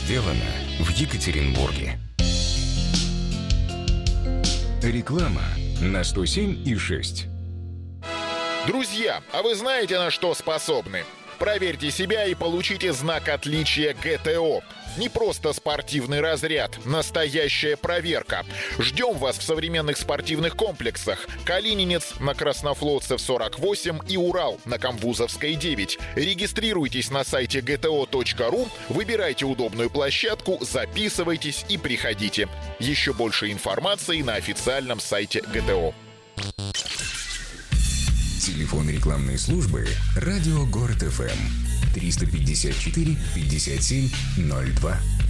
сделано в Екатеринбурге. Реклама на 107,6. Друзья, а вы знаете, на что способны? Проверьте себя и получите знак отличия ГТО. Не просто спортивный разряд, настоящая проверка. Ждем вас в современных спортивных комплексах. Калининец на Краснофлотцев 48 и Урал на Камвузовской 9. Регистрируйтесь на сайте gto.ru, выбирайте удобную площадку, записывайтесь и приходите. Еще больше информации на официальном сайте ГТО. Телефон рекламной службы «Радио Город ФМ» 354 57 02.